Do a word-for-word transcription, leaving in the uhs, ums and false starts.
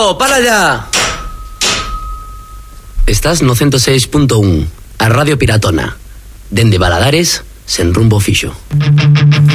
Alberto, para ya. Estás no ciento seis punto uno, a Radio Piratona. Dende Baladares, sen rumbo fixo.